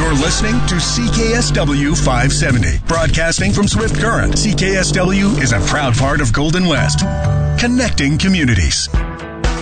You're listening to CKSW 570. Broadcasting from Swift Current, CKSW is a proud part of Golden West. Connecting communities.